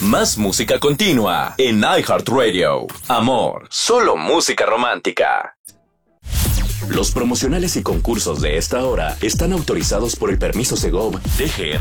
Más música continua en iHeartRadio. Amor, solo música romántica. Los promocionales y concursos de esta hora están autorizados por el permiso Segov DG